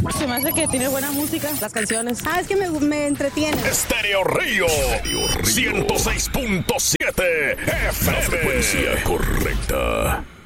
Se me hace que tiene buena música, las canciones. Es que me entretiene. Estéreo Río 106.7 FM. La frecuencia correcta.